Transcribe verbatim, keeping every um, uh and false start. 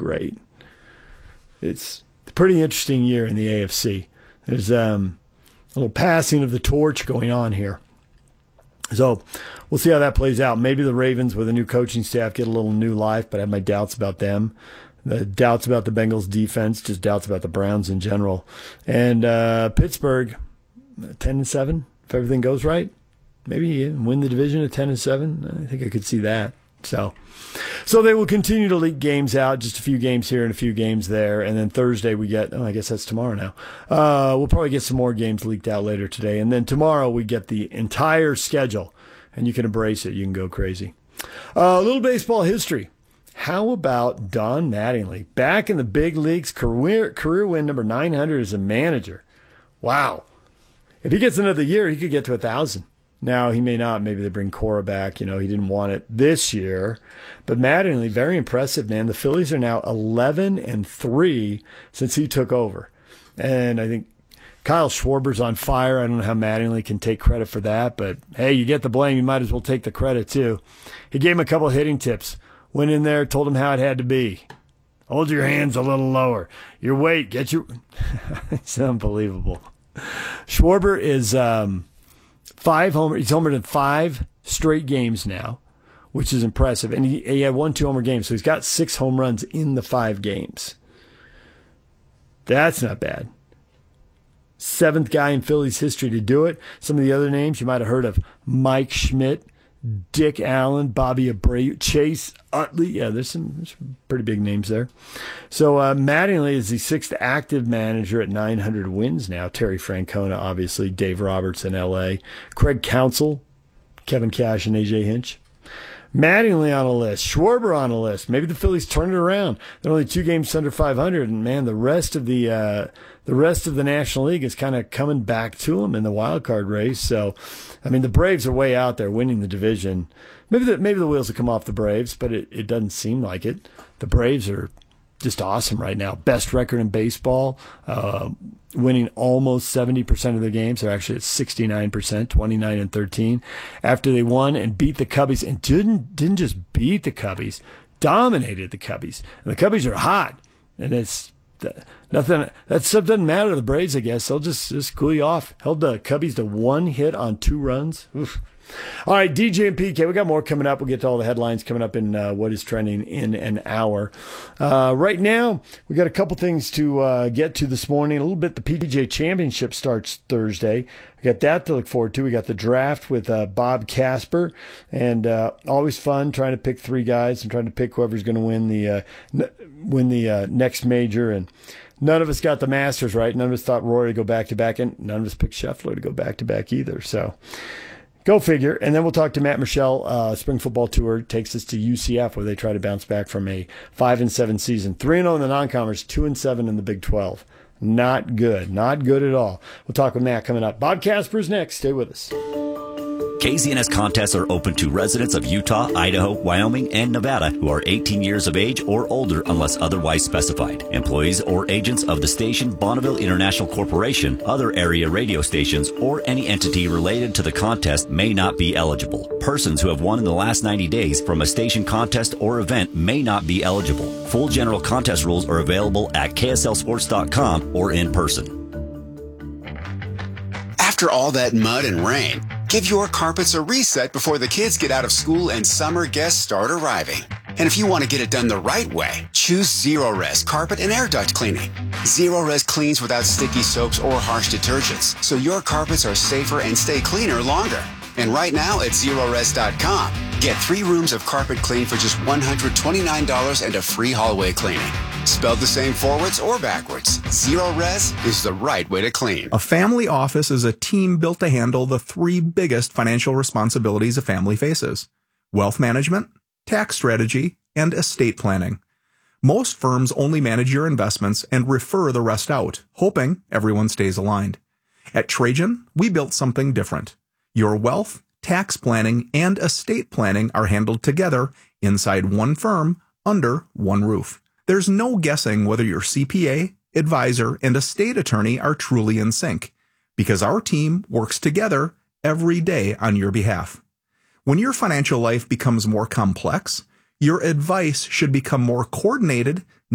great. It's a pretty interesting year in the A F C. There's um, a little passing of the torch going on here. So we'll see how that plays out. Maybe the Ravens with a new coaching staff get a little new life, but I have my doubts about them. The doubts about the Bengals defense, just doubts about the Browns in general. And uh, Pittsburgh, ten and seven, if everything goes right. Maybe win the division at ten and seven. I think I could see that. So so they will continue to leak games out, just a few games here and a few games there. And then Thursday we get, oh, I guess that's tomorrow now. Uh, we'll probably get some more games leaked out later today. And then tomorrow we get the entire schedule, and you can embrace it. You can go crazy. Uh, a little baseball history. How about Don Mattingly? Back in the big leagues, career career win number nine hundred as a manager. Wow. If he gets another year, he could get to one thousand. Now, he may not. Maybe they bring Cora back. You know, he didn't want it this year. But Mattingly, very impressive, man. The Phillies are now eleven and three since he took over. And I think Kyle Schwarber's on fire. I don't know how Mattingly can take credit for that. But, hey, you get the blame. You might as well take the credit, too. He gave him a couple of hitting tips. Went in there, told him how it had to be. Hold your hands a little lower. Your weight, get your... It's unbelievable. Schwarber is um, five homer. He's homered in five straight games now, which is impressive. And he, he had one, two homer games, so he's got six home runs in the five games. That's not bad. Seventh guy in Phillies history to do it. Some of the other names you might have heard of: Mike Schmidt, Dick Allen, Bobby Abreu, Chase Utley. Yeah, there's some, there's some pretty big names there. So uh, Mattingly is the sixth active manager at nine hundred wins now. Terry Francona, obviously. Dave Roberts in L A. Craig Counsell, Kevin Cash, and A J Hinch. Mattingly on a list. Schwarber on a list. Maybe the Phillies turn it around. They're only two games under five hundred, and man, the rest of the uh, the rest of the National League is kind of coming back to them in the wild card race. So, I mean, the Braves are way out there winning the division. Maybe the maybe the wheels will come off the Braves, but it, it doesn't seem like it. The Braves are just awesome right now. Best record in baseball, uh, winning almost seventy percent of their games. They're actually at sixty-nine percent, twenty-nine and thirteen. After they won and beat the Cubbies, and didn't didn't just beat the Cubbies, dominated the Cubbies. And the Cubbies are hot, and it's nothing. That stuff doesn't matter to the Braves, I guess. They'll just, just cool you off. Held the Cubbies to one hit on two runs. Oof. All right, D J and P K, we got more coming up. We'll get to all the headlines coming up in uh, what is trending in an hour. Uh, right now, we got a couple things to uh, get to this morning. A little bit, the P G A Championship starts Thursday. We got that to look forward to. We got the draft with uh, Bob Casper, and uh, always fun trying to pick three guys and trying to pick whoever's going to win the uh, n- win the uh, next major. And none of us got the Masters right. None of us thought Rory to go back to back, and none of us picked Scheffler to go back to back either. So. Go figure. And then we'll talk to Matt Michelle. Uh, Spring Football Tour takes us to U C F, where they try to bounce back from a five and seven season. three and oh in the non-conference, two and seven in the Big twelve. Not good. Not good at all. We'll talk with Matt coming up. Bob Casper's next. Stay with us. K Z N S contests are open to residents of Utah, Idaho, Wyoming, and Nevada who are eighteen years of age or older unless otherwise specified. Employees or agents of the station Bonneville International Corporation, other area radio stations, or any entity related to the contest may not be eligible. Persons who have won in the last ninety days from a station contest or event may not be eligible. Full general contest rules are available at K S L sports dot com or in person. After all that mud and rain, give your carpets a reset before the kids get out of school and summer guests start arriving. And if you want to get it done the right way, choose Zero-Res Carpet and Air Duct Cleaning. Zero-Res cleans without sticky soaps or harsh detergents, so your carpets are safer and stay cleaner longer. And right now at Zero Res dot com, get three rooms of carpet clean for just one hundred twenty-nine dollars and a free hallway cleaning. Spelled the same forwards or backwards, Zero-Res is the right way to clean. A family office is a team built to handle the three biggest financial responsibilities a family faces: wealth management, tax strategy, and estate planning. Most firms only manage your investments and refer the rest out, hoping everyone stays aligned. At Trajan, we built something different. Your wealth, tax planning, and estate planning are handled together inside one firm under one roof. There's no guessing whether your C P A, advisor, and estate attorney are truly in sync, because our team works together every day on your behalf. When your financial life becomes more complex, your advice should become more coordinated